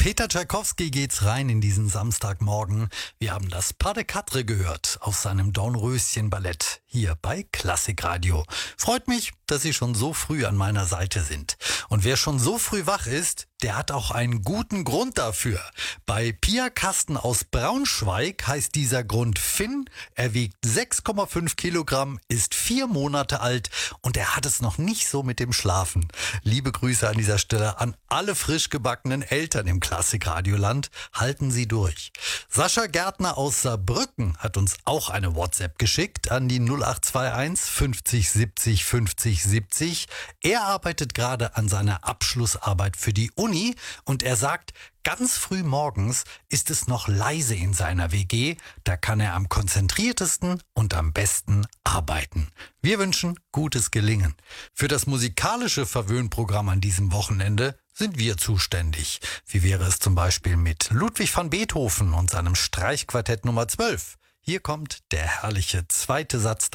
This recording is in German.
Peter Tschaikowski geht's rein in diesen Samstagmorgen. Wir haben das Pas de Quatre gehört aus seinem Dornröschen-Ballett hier bei Klassikradio. Freut mich, dass Sie schon so früh an meiner Seite sind. Und wer schon so früh wach ist, der hat auch einen guten Grund dafür. Bei Pia Kasten aus Braunschweig heißt dieser Grund Finn. Er wiegt 6,5 Kilogramm, ist 4 Monate alt und er hat es noch nicht so mit dem Schlafen. Liebe Grüße an dieser Stelle an alle frisch gebackenen Eltern im Klassikradioland. Halten Sie durch. Sascha Gärtner aus Saarbrücken hat uns auch eine WhatsApp geschickt an die 0821 50 70 50 70. Er arbeitet gerade an seiner Abschlussarbeit für die Uni und er sagt, ganz früh morgens ist es noch leise in seiner WG, da kann er am konzentriertesten und am besten arbeiten. Wir wünschen gutes Gelingen. Für das musikalische Verwöhnprogramm an diesem Wochenende sind wir zuständig. Wie wäre es zum Beispiel mit Ludwig van Beethoven und seinem Streichquartett Nummer 12? Hier kommt der herrliche zweite Satz